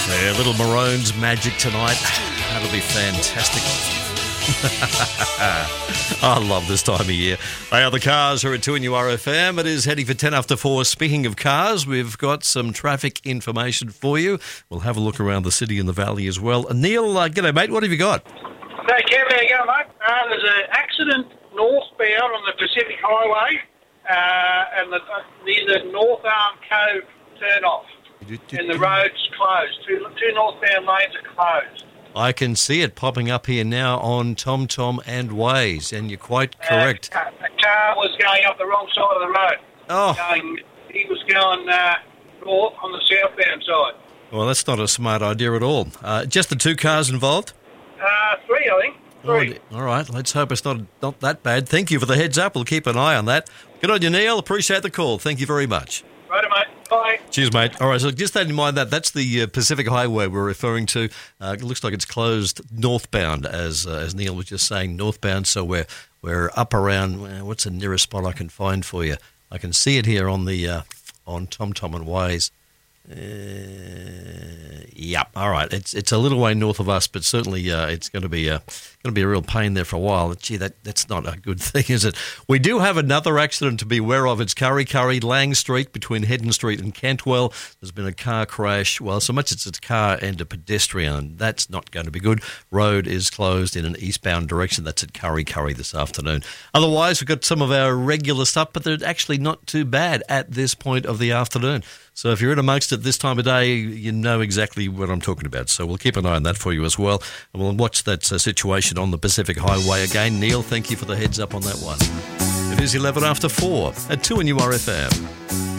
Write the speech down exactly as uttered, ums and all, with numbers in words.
Yeah, Little Maroons Magic tonight. That'll be fantastic. I love this time of year. They are the Cars who are at two N U R F M. It is heading for ten after four. Speaking of cars, we've got some traffic information for you. We'll have a look around the city and the valley as well. Neil, uh, g'day, mate. What have you got? Hey, Kev, how you going, mate? Uh, there's an accident northbound on the Pacific Highway uh, and the, uh, near the North Arm Cove turn-off. And the road's closed. Two, two northbound lanes are closed. I can see it popping up here now on TomTom and Waze, and you're quite correct. Uh, a car was going up the wrong side of the road. Oh. Going, he was going uh, north on the southbound side. Well, that's not a smart idea at all. Uh, just the two cars involved? Uh, three, I think. Three. All right, let's hope it's not not that bad. Thank you for the heads up. We'll keep an eye on that. Good on you, Neil. Appreciate the call. Thank you very much. Right, mate. Bye. Cheers, mate. All right, so just that in mind, that that's the uh, Pacific Highway we're referring to. Uh, it looks like it's closed northbound, as uh, as Neil was just saying, northbound. So we're we're up around. Uh, what's the nearest spot I can find for you? I can see it here on the uh, on TomTom and Waze. Uh, yep. All right. It's it's a little way north of us, but certainly uh, it's going to be a going to be a real pain there for a while. Gee, that that's not a good thing, is it? We do have another accident to be aware of. It's Curry Curry Lang Street between Heddon Street and Cantwell. There's been a car crash. Well, so much it's a car and a pedestrian. That's not going to be good. Road is closed in an eastbound direction. That's at Curry Curry this afternoon. Otherwise, we've got some of our regular stuff, but they're actually not too bad at this point of the afternoon. So if you're in amongst it this time of day, you know exactly what I'm talking about. So we'll keep an eye on that for you as well. And we'll watch that uh, situation on the Pacific Highway again. Neil, thank you for the heads up on that one. It is eleven after four at two N U R F M.